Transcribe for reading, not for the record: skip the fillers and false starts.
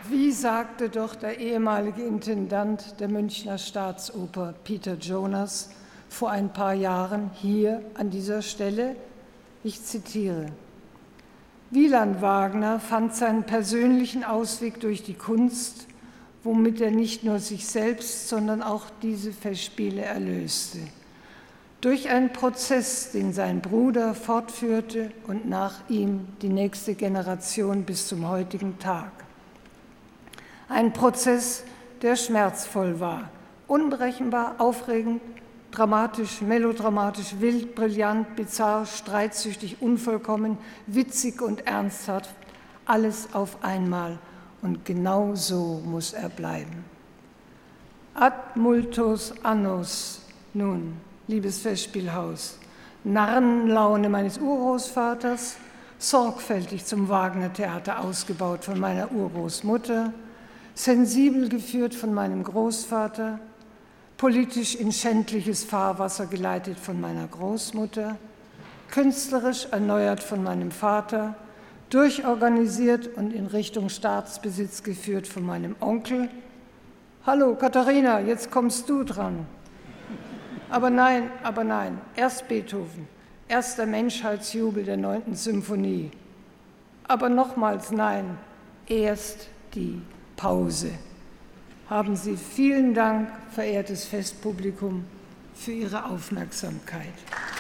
Wie sagte doch der ehemalige Intendant der Münchner Staatsoper Peter Jonas vor ein paar Jahren hier an dieser Stelle, ich zitiere: Wieland Wagner fand seinen persönlichen Ausweg durch die Kunst, womit er nicht nur sich selbst, sondern auch diese Festspiele erlöste. Durch einen Prozess, den sein Bruder fortführte und nach ihm die nächste Generation bis zum heutigen Tag. Ein Prozess, der schmerzvoll war, unberechenbar, aufregend, dramatisch, melodramatisch, wild, brillant, bizarr, streitsüchtig, unvollkommen, witzig und ernsthaft, alles auf einmal. Und genau so muss er bleiben. Ad multos annos, nun, liebes Festspielhaus, Narrenlaune meines Urgroßvaters, sorgfältig zum Wagner-Theater ausgebaut von meiner Urgroßmutter, sensibel geführt von meinem Großvater, politisch in schändliches Fahrwasser geleitet von meiner Großmutter, künstlerisch erneuert von meinem Vater, durchorganisiert und in Richtung Staatsbesitz geführt von meinem Onkel. Hallo Katharina, jetzt kommst du dran. Aber nein, erst Beethoven, erst der Menschheitsjubel der 9. Symphonie. Aber nochmals nein, erst die Pause. Haben Sie vielen Dank, verehrtes Festpublikum, für Ihre Aufmerksamkeit.